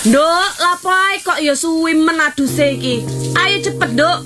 Nduk, lapo ae kok ya suwi men aduse iki. Ayo cepet, Nduk.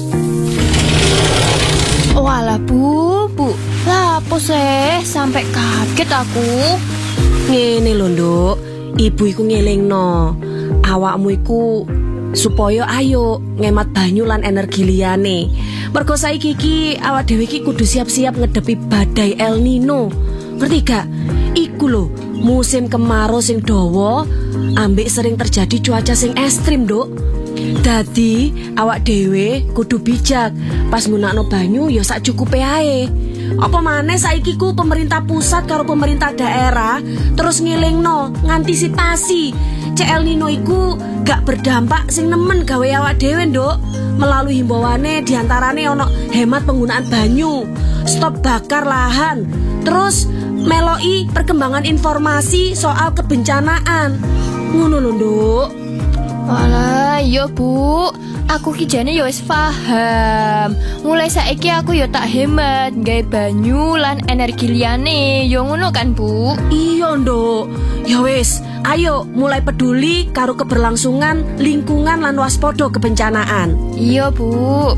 Walah Bu. Lapo sih sampai kaget aku. Ngene lho, Nduk. Ibu iku ngelingno. Awakmu iku supaya ayo ngemat banyu lan energi liyane. Mergo saiki iki awak dhewe iki kudu siap-siap ngedepi badai El Nino. Ngerti gak? Iku lho, musim kemarau sing dawa ambek sering terjadi cuaca sing ekstrim, Nduk. Dadi awak dhewe kudu bijak pas nggunakno banyu ya sak cukupe ae. Apa maneh saiki ku pemerintah pusat karo pemerintah daerah terus ngilingno ngantisipasi Cek El Nino iku gak berdampak sing nemen gawe awak dhewe, Nduk. Melalui himbauane diantarane ono hemat penggunaan banyu, stop bakar lahan, terus meloi perkembangan informasi soal kebencanaan. Ngono lho, Nduk. Walah, iya Bu. Aku ki jane ya wis paham. Mulai saiki aku ya tak hemat gawe banyu lan energi liyane. Ya ngono kan, Bu? Iya, Nduk. Ya wis, ayo mulai peduli karo keberlangsungan lingkungan lan waspada kebencanaan. Iya, Bu.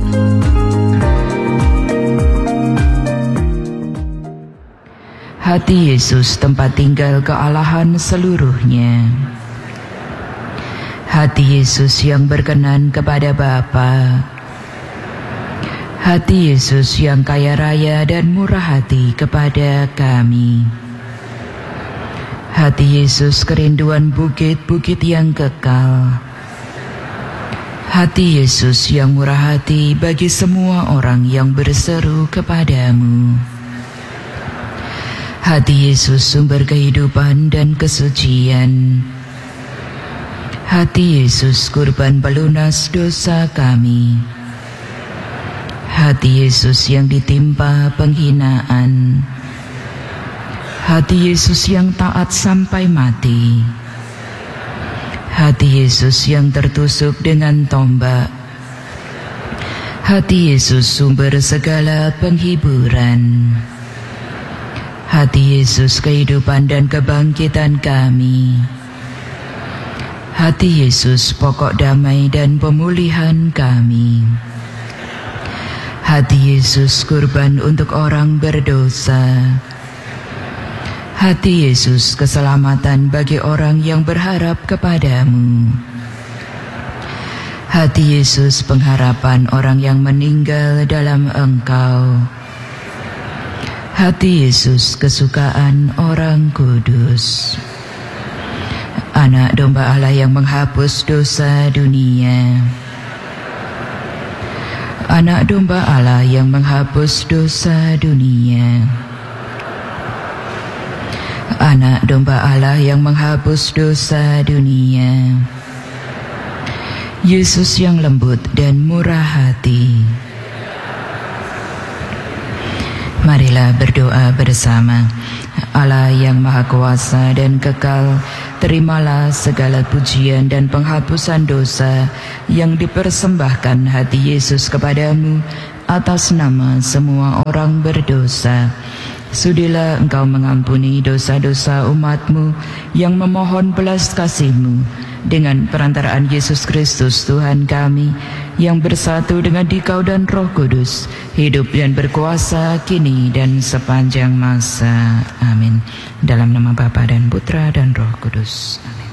Hati Yesus tempat tinggal kealahan seluruhnya. Hati Yesus yang berkenan kepada Bapa. Hati Yesus yang kaya raya dan murah hati kepada kami. Hati Yesus kerinduan bukit-bukit yang kekal. Hati Yesus yang murah hati bagi semua orang yang berseru kepadamu. Hati Yesus sumber kehidupan dan kesucian. Hati Yesus kurban pelunas dosa kami. Hati Yesus yang ditimpa penghinaan. Hati Yesus yang taat sampai mati. Hati Yesus yang tertusuk dengan tombak. Hati Yesus sumber segala penghiburan. Hati Yesus kehidupan dan kebangkitan kami. Hati Yesus pokok damai dan pemulihan kami. Hati Yesus kurban untuk orang berdosa. Hati Yesus keselamatan bagi orang yang berharap kepadamu. Hati Yesus pengharapan orang yang meninggal dalam Engkau. Hati Yesus kesukaan orang kudus. Anak domba Allah yang menghapus dosa dunia. Anak domba Allah yang menghapus dosa dunia. Anak domba Allah yang menghapus dosa dunia. Yesus yang lembut dan murah hati. Marilah berdoa bersama. Allah yang maha kuasa dan kekal, terimalah segala pujian dan penghapusan dosa yang dipersembahkan hati Yesus kepadamu atas nama semua orang berdosa. Sudilah Engkau mengampuni dosa-dosa umat-Mu yang memohon belas kasih-Mu dengan perantaraan Yesus Kristus Tuhan kami, yang bersatu dengan Dikau dan Roh Kudus, hidup dan berkuasa kini dan sepanjang masa. Amin. Dalam nama Bapa dan Putra dan Roh Kudus. Amin.